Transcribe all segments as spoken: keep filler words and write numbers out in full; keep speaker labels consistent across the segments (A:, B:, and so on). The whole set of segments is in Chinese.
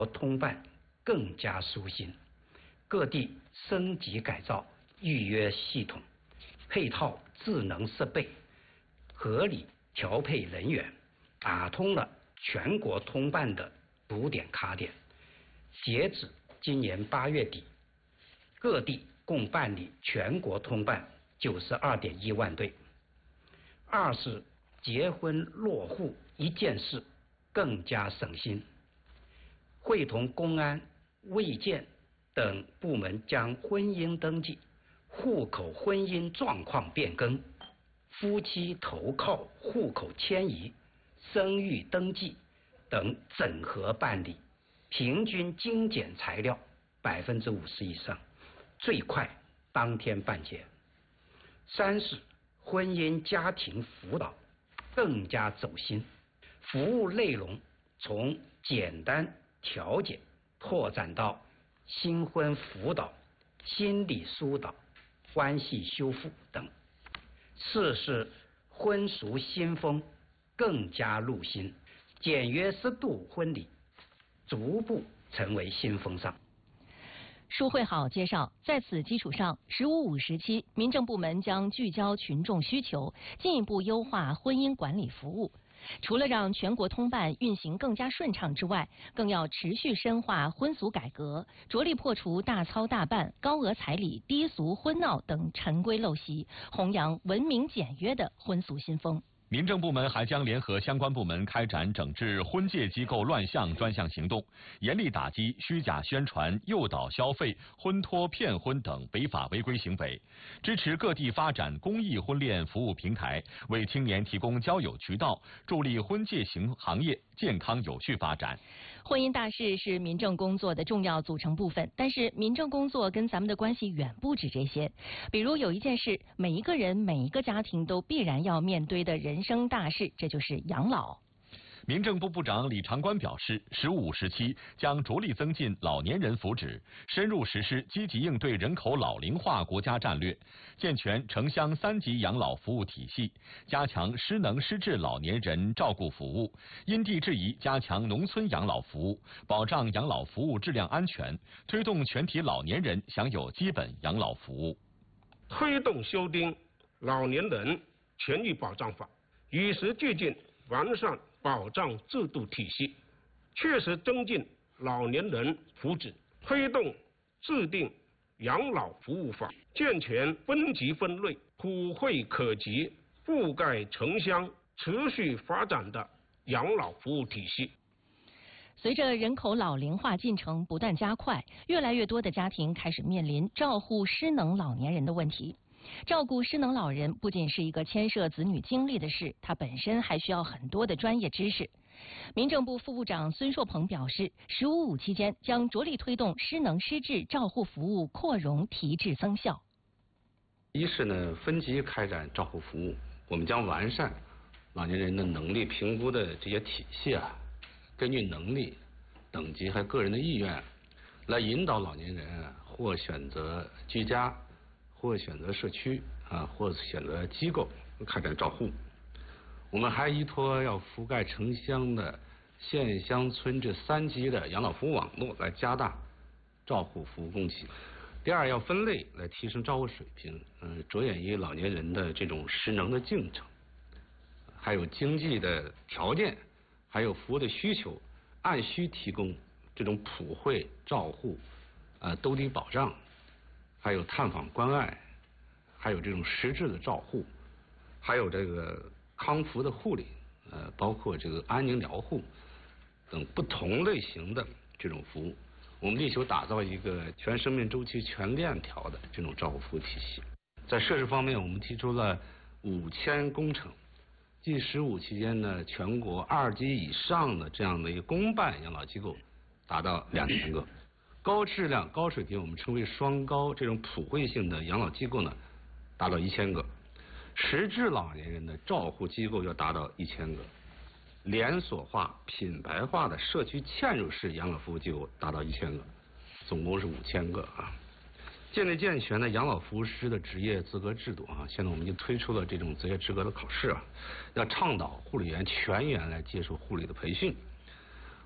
A: 通办更加舒心，各地升级改造预约系统，配套智能设备，合理调配人员，打通了全国通办的堵点卡点。截止今年八月底，各地共办理全国通办九十二点一万对。二是结婚落户一件事更加省心，会同公安、卫健等部门将婚姻登记、户口婚姻状况变更、夫妻投靠户口迁移、生育登记等整合办理，平均精简材料百分之五十以上，最快当天办结。三是婚姻家庭辅导更加走心，服务内容从简单调解拓展到新婚辅导、心理疏导、关系修复等。四是婚俗新风更加入心，简约适度婚礼逐步成为新风尚。
B: 舒慧好介绍，在此基础上，十五五时期，民政部门将聚焦群众需求，进一步优化婚姻管理服务。除了让全国通办运行更加顺畅之外，更要持续深化婚俗改革，着力破除大操大办、高额彩礼、低俗婚闹等陈规陋习，弘扬文明简约的婚俗新风。
C: 民政部门还将联合相关部门开展整治婚介机构乱象专项行动，严厉打击虚假宣传、诱导消费、婚托骗婚等违法违规行为，支持各地发展公益婚恋服务平台，为青年提供交友渠道，助力婚介行行业健康有序发展。
B: 婚姻大事是民政工作的重要组成部分，但是民政工作跟咱们的关系远不止这些。比如有一件事，每一个人、每一个家庭都必然要面对的人生大事，这就是养老。
C: 民政部部长李长官表示，十五五时期将着力增进老年人福祉，深入实施积极应对人口老龄化国家战略，健全城乡三级养老服务体系，加强失能失智老年人照顾服务，因地制宜加强农村养老服务，保障养老服务质量安全，推动全体老年人享有基本养老服务。
D: 推动修订《老年人权益保障法》，与时俱进完善保障制度体系，切实增进老年人福祉，推动制定养老服务法，健全分级分类、普惠可及、覆盖城乡、持续发展的养老服务体系。
B: 随着人口老龄化进程不断加快，越来越多的家庭开始面临照护失能老年人的问题。照顾失能老人不仅是一个牵涉子女精力的事，它本身还需要很多的专业知识。民政部副部长孙硕鹏表示，十五五期间将着力推动失能失智照护服务扩容提质增效。
E: 一是呢，分级开展照护服务，我们将完善老年人的能力评估的这些体系啊，根据能力、等级和个人的意愿，来引导老年人啊，或选择居家，或选择社区啊，或选择机构开展照护。我们还依托要覆盖城乡的县乡村这三级的养老服务网络，来加大照护服务供给。第二，要分类来提升照护水平，嗯、呃，着眼于老年人的这种失能的进程，还有经济的条件，还有服务的需求，按需提供这种普惠照护，呃，兜底保障。还有探访关爱，还有这种实质的照护，还有这个康复的护理，呃，包括这个安宁疗护等不同类型的这种服务，我们力求打造一个全生命周期全链条的这种照护服务体系。在设施方面，我们提出了五千工程，即十五期间呢，全国二级以上的这样的一个公办养老机构达到两千个。高质量、高水平，我们称为双高这种普惠性的养老机构呢，达到一千个；实质老年人的照护机构要达到一千个；连锁化、品牌化的社区嵌入式养老服务机构达到一千个，总共是五千个啊。建立健全的养老服务师的职业资格制度啊，现在我们已经推出了这种职业资格的考试啊，要倡导护理员全员来接受护理的培训。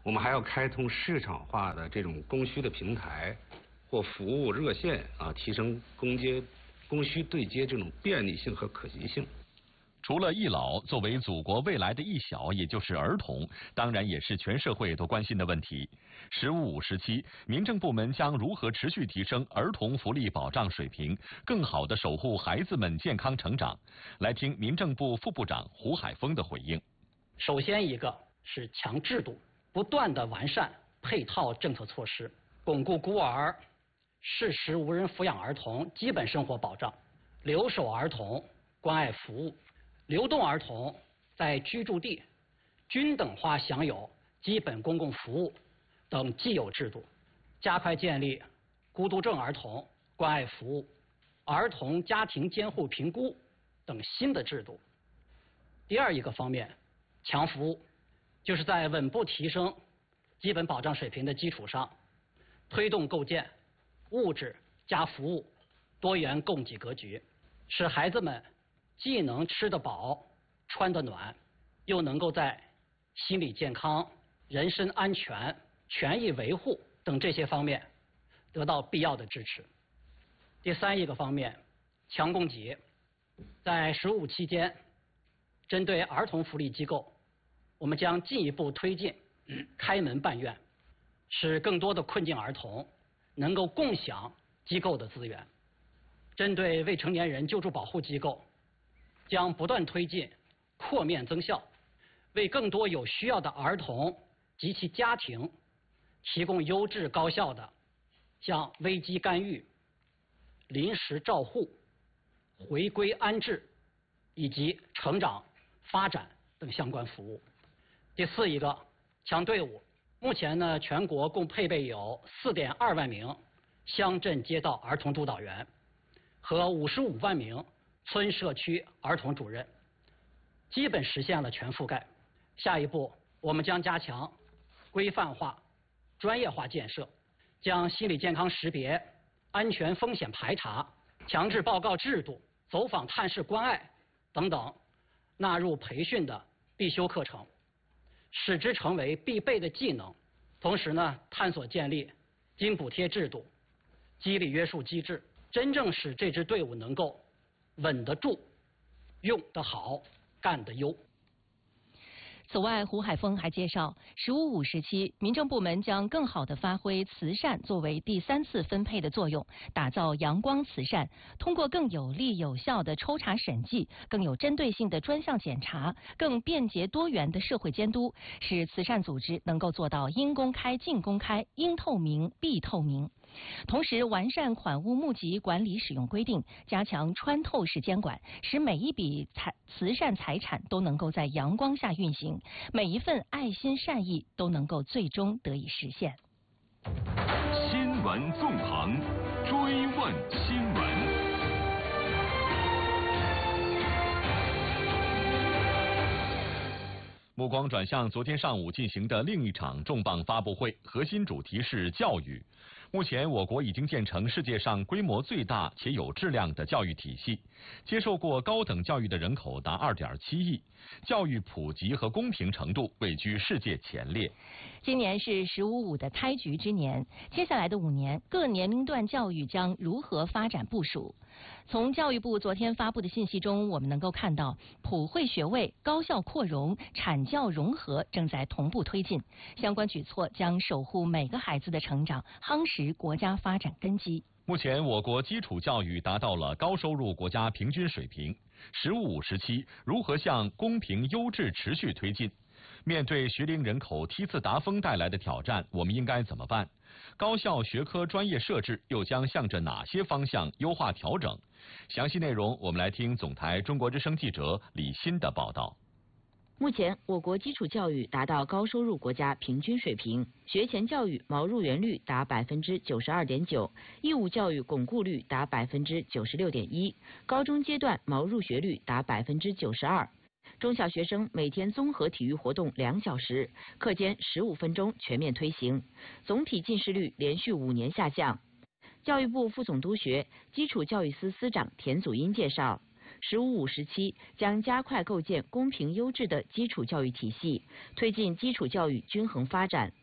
E: 我们还要开通市场化的这种供需的平台或服务热线啊，提升供接供需对接这种便利性和可及性。
C: 除了益老，作为祖国未来的益小，也就是儿童，当然也是全社会都关心的问题。十五五时期，民政部门将如何持续提升儿童福利保障水平，更好地守护孩子们健康成长？来听民政部副部长胡海峰的回应。
F: 首先一个是强制度，不断地完善配套政策措施，巩固孤儿、适时无人抚养儿童基本生活保障，留守儿童关爱服务，流动儿童在居住地均等化享有基本公共服务等既有制度，加快建立孤独症儿童关爱服务、儿童家庭监护评估等新的制度。第二一个方面，强服务，就是在稳步提升基本保障水平的基础上，推动构建物质加服务多元供给格局，使孩子们既能吃得饱、穿得暖，又能够在心理健康、人身安全、权益维护等这些方面得到必要的支持。第三一个方面，强供给，在“十五”期间，针对儿童福利机构，我们将进一步推进开门办院，使更多的困境儿童能够共享机构的资源。针对未成年人救助保护机构，将不断推进扩面增效，为更多有需要的儿童及其家庭提供优质高效的像危机干预、临时照护、回归安置以及成长发展等相关服务。第四一个，强队伍。目前呢，全国共配备有 四点二万名乡镇街道儿童督导员和五十五万名村社区儿童主任，基本实现了全覆盖。下一步，我们将加强规范化、专业化建设，将心理健康识别、安全风险排查、强制报告制度、走访探视关爱等等纳入培训的必修课程，使之成为必备的技能。同时呢，探索建立津补贴制度、激励约束机制，真正使这支队伍能够稳得住、用得好、干得优。
B: 此外，胡海峰还介绍，十五五时期，民政部门将更好地发挥慈善作为第三次分配的作用，打造阳光慈善，通过更有力有效的抽查审计、更有针对性的专项检查、更便捷多元的社会监督，使慈善组织能够做到应公开尽公开、应透明必透明。同时，完善款物募集管理使用规定，加强穿透式监管，使每一笔财慈善财产都能够在阳光下运行，每一份爱心善意都能够最终得以实现。
G: 新闻纵横，追问新闻。
C: 目光转向昨天上午进行的另一场重磅发布会，核心主题是教育。目前，我国已经建成世界上规模最大且有质量的教育体系，接受过高等教育的人口达 二点七亿，教育普及和公平程度位居世界前列。
B: 今年是“十五五”的开局之年，接下来的五年，各年龄段教育将如何发展部署？从教育部昨天发布的信息中，我们能够看到，普惠学位、高校扩容、产教融合正在同步推进，相关举措将守护每个孩子的成长，夯实国家发展根基。
C: 目前，我国基础教育达到了高收入国家平均水平。十五五时期，如何向公平优质持续推进？面对学龄人口梯次达峰带来的挑战，我们应该怎么办？高校学科专业设置又将向着哪些方向优化调整？详细内容，我们来听总台中国之声记者李欣的报道。
H: 目前，我国基础教育达到高收入国家平均水平，学前教育毛入园率达百分之九十二点九，义务教育巩固率达百分之九十六点一，高中阶段毛入学率达百分之九十二。中小学生每天综合体育活动两小时，课间十五分钟全面推行，总体近视率连续五年下降。教育部副总督学、基础教育司司长田祖荫介绍，十五五时期将加快构建公平优质的基础教育体系，推进基础教育均衡发展，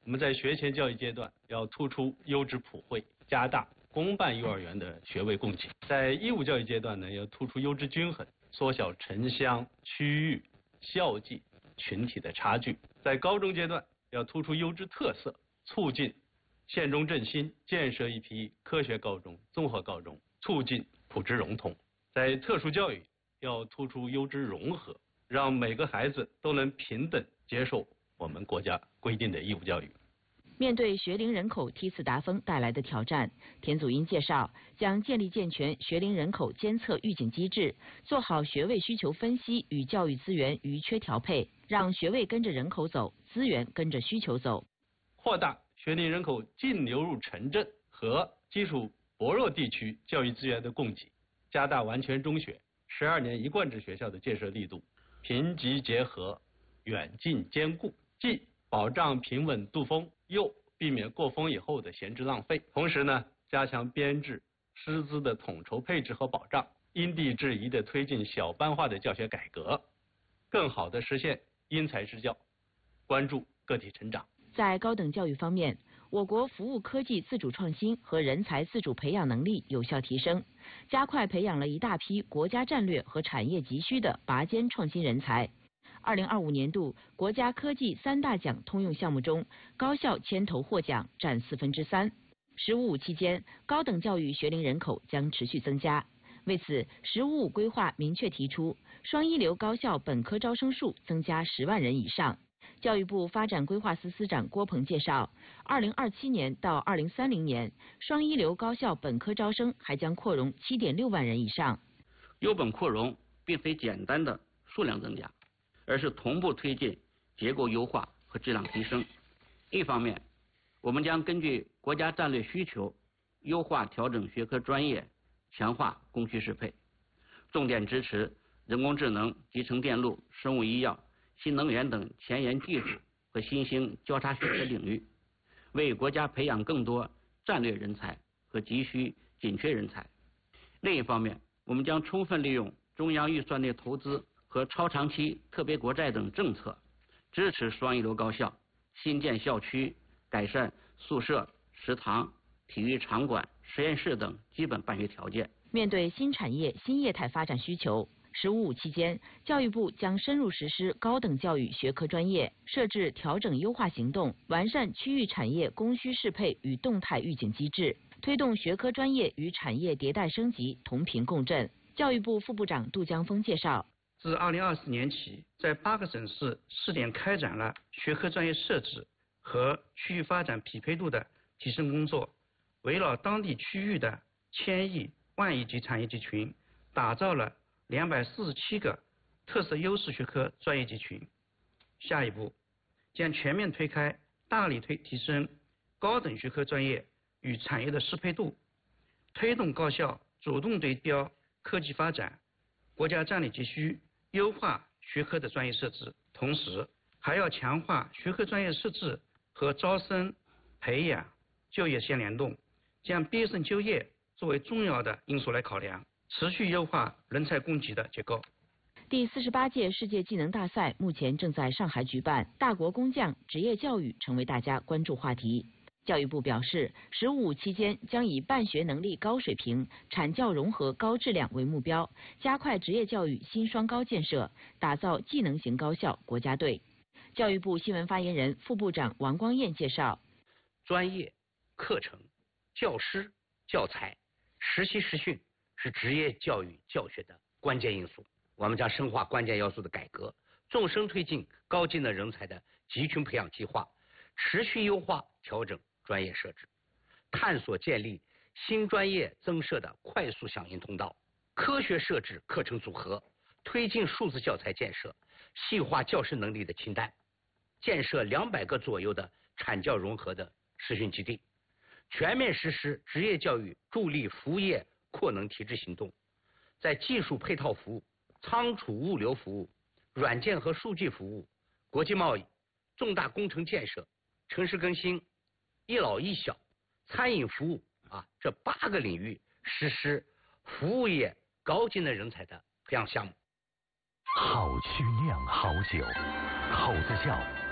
I: 我们在学前教育阶段要突出优质普惠，加大公办幼儿园的学位供给；在义务教育阶段呢，要突出优质均衡，缩小城乡、区域、校际、群体的差距；在高中阶段要突出优质特色，促进县中振兴，建设一批科学高中、综合高中，促进普知融通；在特殊教育要突出优质融合，让每个孩子都能平等接受我们国家规定的义务教育。
H: 面对学龄人口梯次达峰带来的挑战，田祖英介绍，将建立健全学龄人口监测预警机制，做好学位需求分析与教育资源余缺调配，让学位跟着人口走，资源跟着需求走。
I: 扩大学龄人口净流入城镇和基础薄弱地区教育资源的供给，加大完全中学、十二年一贯制学校的建设力度，贫瘠结合，远近兼顾，既保障平稳度峰，又避免过峰以后的闲置浪费。同时呢，加强编制、师资的统筹配置和保障，因地制宜地推进小班化的教学改革，更好地实现因材施教，关注个体成长。
H: 在高等教育方面，我国服务科技自主创新和人才自主培养能力有效提升，加快培养了一大批国家战略和产业急需的拔尖创新人才。二零二五年度国家科技三大奖通用项目中，高校牵头获奖占四分之三。十五五期间，高等教育学龄人口将持续增加。为此，十五五规划明确提出，双一流高校本科招生数增加十万人以上。教育部发展规划司司长郭鹏介绍，二零二七年到二零三零年，双一流高校本科招生还将扩容七点六万人以上。
J: 优本扩容并非简单的数量增加，而是同步推进结构优化和质量提升。一方面，我们将根据国家战略需求，优化调整学科专业，强化供需适配，重点支持人工智能、集成电路、生物医药、新能源等前沿技术和新兴交叉学科领域，为国家培养更多战略人才和急需紧缺人才。另一方面，我们将充分利用中央预算内投资和超长期特别国债等政策，支持双一流高校新建校区、改善宿舍、食堂、体育场馆、实验室等基本办学条件。
H: 面对新产业新业态发展需求，十五五期间，教育部将深入实施高等教育学科专业设置调整优化行动，完善区域产业供需适配与动态预警机制，推动学科专业与产业迭代升级同频共振。教育部副部长杜江峰介绍，
A: 自二零二四年起，在八个省市试点开展了学科专业设置和区域发展匹配度的提升工作，围绕当地区域的千亿、万亿级产业集群，打造了两百四十七个特色优势学科专业集群。下一步将全面推开，大力推提升高等学科专业与产业的适配度，推动高校主动对标科技发展、国家战略急需，优化学科的专业设置。同时，还要强化学科专业设置和招生、培养、就业相联动，将毕业生就业作为重要的因素来考量，持续优化人才供给的结构。
H: 第四十八届世界技能大赛目前正在上海举办，大国工匠职业教育成为大家关注话题。教育部表示，十五五期间将以办学能力高水平、产教融合高质量为目标，加快职业教育新双高建设，打造技能型高校国家队。教育部新闻发言人、副部长王光彦介绍，
K: 专业、课程、教师、教材、实习实训是职业教育教学的关键因素。我们将深化关键要素的改革，纵深推进高技能人才的集群培养计划，持续优化调整专业设置，探索建立新专业增设的快速响应通道，科学设置课程组合，推进数字教材建设，细化教师能力的清单，建设两百个左右的产教融合的实训基地，全面实施职业教育助力服务业扩能提质行动，在技术配套服务、仓储物流服务、软件和数据服务、国际贸易、重大工程建设、城市更新、一老一小、餐饮服务啊这八个领域实施服务业高技能人才的培养项目。
G: 好曲酿好酒，口子窖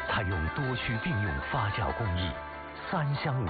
L: 它用多区并用发酵工艺，三香五